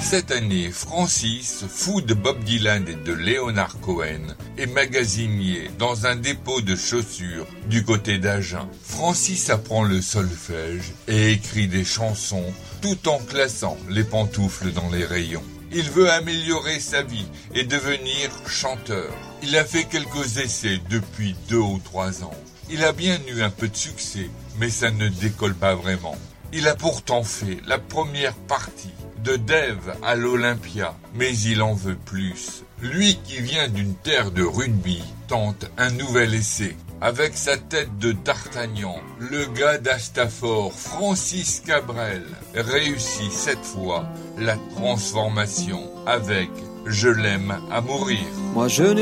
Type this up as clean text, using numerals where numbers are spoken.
cette année, Francis, fou de Bob Dylan et de Leonard Cohen, est magasinier dans un dépôt de chaussures du côté d'Agen. Francis apprend le solfège et écrit des chansons tout en classant les pantoufles dans les rayons. Il veut améliorer sa vie et devenir chanteur. Il a fait quelques essais depuis 2 ou 3 ans. Il a bien eu un peu de succès, mais ça ne décolle pas vraiment. Il a pourtant fait la première partie de Dave à l'Olympia, mais il en veut plus. Lui qui vient d'une terre de rugby tente un nouvel essai. Avec sa tête de D'Artagnan, le gars d'Astafor, Francis Cabrel, réussit cette fois la transformation avec Je l'aime à mourir. Moi je